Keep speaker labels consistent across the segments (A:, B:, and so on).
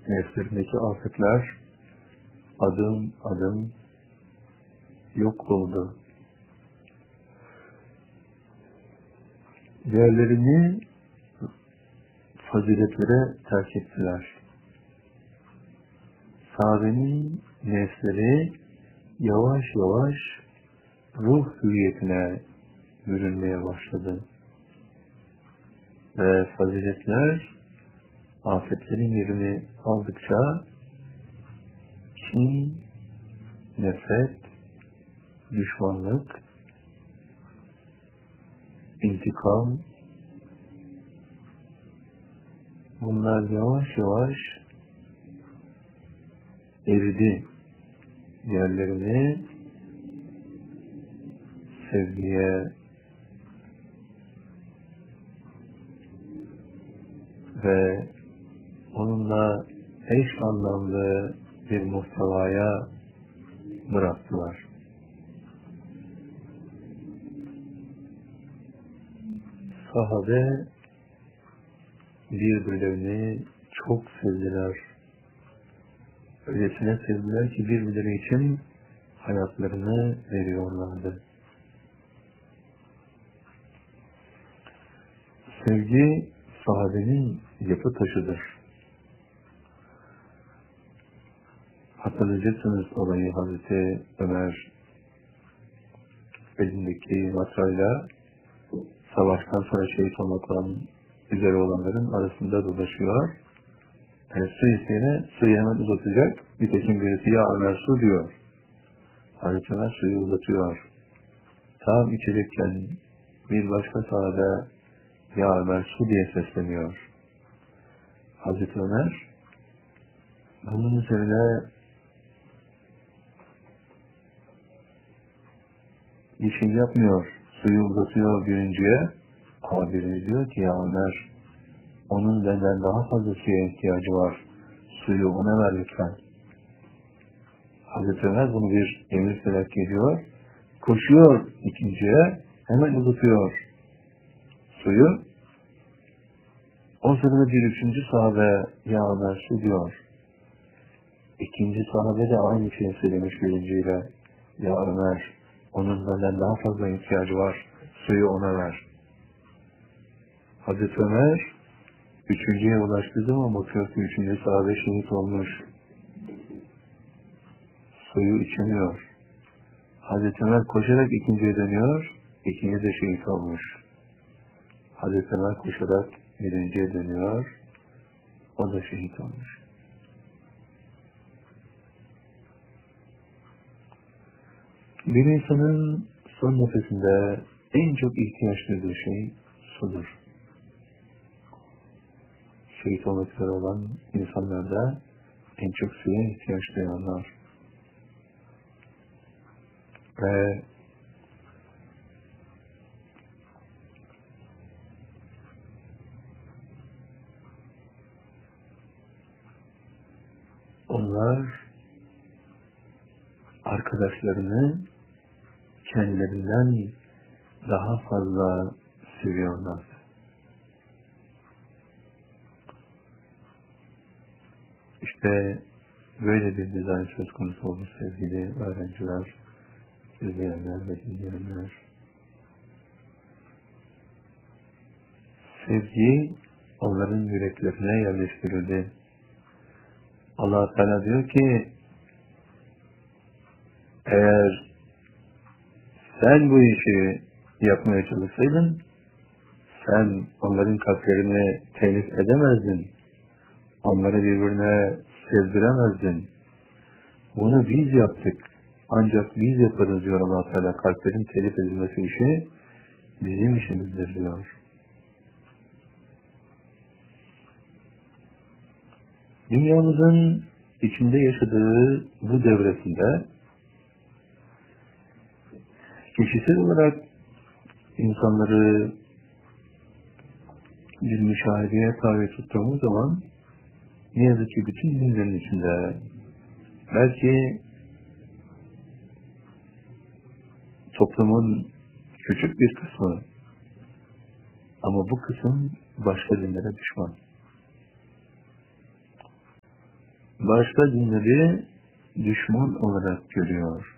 A: nefslerindeki afetler adım adım yok oldu. Değerlerini faziletlere terk ettiler. Sahabenin nefsleri yavaş yavaş ruh hüviyetine bürünmeye başladı. Ve faziletler afetlerin yerini aldıkça kin, nefret, düşmanlık, intikam, bunlar yavaş yavaş eridi. Yerlerini sevgiye ve onunla eş anlamlı bir muhtevaya bıraktılar. Sahabe birbirlerini çok sevdiler. Öylesine sevdiler ki birbirleri için hayatlarını veriyorlardı. Sevgi sahabenin yapı taşıdır. Hatırlayacaksınız olayı, Hazreti Ömer elindeki matrayla savaştan sonra şehit olmak üzere olanların arasında dolaşıyor. Su isteyene suyu hemen uzatacak. Nitekim birisi ya Ömer su diyor. Hazreti Ömer suyu uzatıyor. Tam içecekken bir başka sahabe ya Ömer su diye sesleniyor. Hazreti Ömer bunun üzerine bir şey yapmıyor. Suyu uzatıyor birinciye. Ama birinci diyor ki ya Ömer, onun benden daha fazla suya ihtiyacı var. Suyu ona ver lütfen. Hazreti Ömer bunu bir emir telakki ediyor. Koşuyor ikinciye, hemen uzatıyor suyu. O sırada bir üçüncü sahabe ya Ömer su diyor. İkinci sahabe de aynı şeyi söylemiş birinciyle. Ya Ömer, onun benden daha fazla ihtiyacı var. Suyu ona ver. Hazreti Ömer üçüncüye ulaştığı zaman bakıyor ki üçüncü sahabe şehit olmuş. Suyu içemiyor. Hazreti Ömer koşarak ikinciye dönüyor. İkinci de şehit olmuş. Hazreti Ömer koşarak birinciye dönüyor. O da şehit olmuş. Bir insanın son nefesinde en çok ihtiyaç duyduğu şey sudur. Şehit olmak üzere olan insanlarda en çok suya ihtiyaç duyanlar. Ve onlar arkadaşlarını kendilerinden daha fazla seviyorlar. İşte böyle bir dizayn söz konusu olmuş sevgili öğrenciler, izleyenler ve dinleyenler. Sevgi onların yüreklerine yerleştirildi. Allah Teala diyor ki eğer sen bu işi yapmaya çalışsaydın sen onların kalplerini telif edemezdin. Onları birbirine sevdiremezdin. Bunu biz yaptık. Ancak biz yaparız diyor Allah Teala. Kalplerin telif edilmesi işi bizim işimizdir diyor. Dünyamızın içinde yaşadığı bu devresinde kişisel olarak insanları bir müşahedeye tabi tuttuğumuz zaman ne yazık ki bütün dinlerin içinde belki toplumun küçük bir kısmı ama bu kısım başka dinlere düşman. başka dinleri düşman olarak görüyor.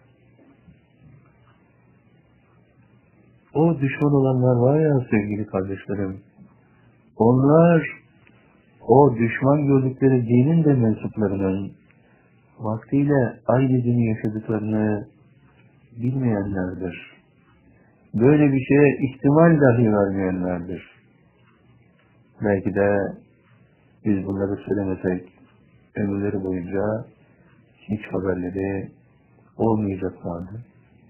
A: O düşman olanlar var ya sevgili kardeşlerim, onlar o düşman gördükleri dinin de mensuplarının vaktiyle aynı dini yaşadıklarını bilmeyenlerdir. Böyle bir şeye ihtimal dahi vermeyenlerdir. Belki de biz bunları söylemesek ömürleri boyunca hiç haberleri olmayacaklardı.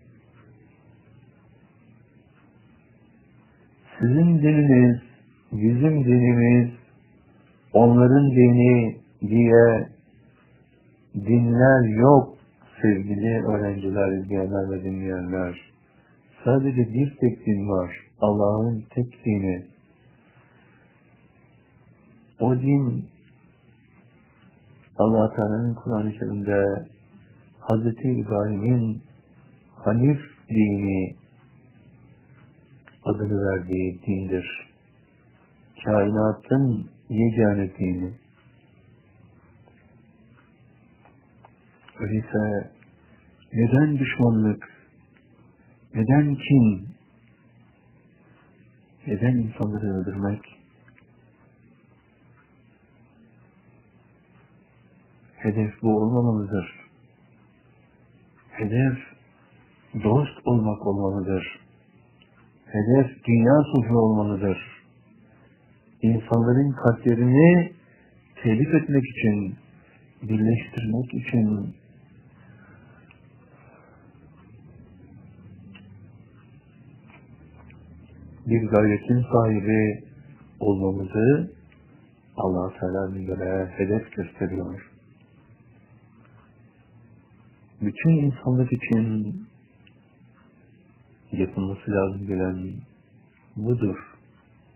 A: Sizin dininiz, bizim dinimiz, onların dini diye dinler yok sevgili öğrenciler, izleyenler ve dinleyenler. Sadece bir tek din var. Allah'ın tek dini. O din Allah Teala'nın Kur'an-ı Kerim'de Hz. İbrahim'in Hanif dini adını verdiği dindir. Kainatın yegane dini. Öyleyse neden düşmanlık, neden kin, neden insanları öldürmek? Hedef bu olmamalıdır. Hedef dost olmak olmalıdır. Hedef dünya sulhu olmalıdır. İnsanların kalplerini telif etmek için, birleştirmek için bir gayretin sahibi olmamızı Allah-u Teala bizlere hedef gösteriyor. Bütün insanlık için yapılması lazım gelen budur.